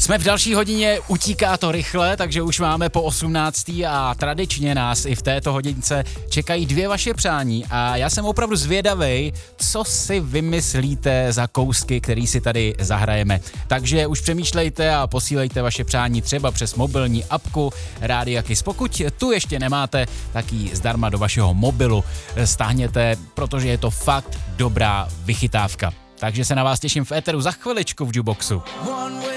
Jsme v další hodině, utíká to rychle, takže už máme po 18. a tradičně nás i v této hodince čekají 2 vaše přání a já jsem opravdu zvědavej, co si vymyslíte za kousky, který si tady zahrajeme. Takže už přemýšlejte a posílejte vaše přání třeba přes mobilní apku Rádia Kiss. Pokud tu ještě nemáte, tak ji zdarma do vašeho mobilu stáhněte, protože je to fakt dobrá vychytávka. Takže se na vás těším v éteru za chviličku v Jukeboxu.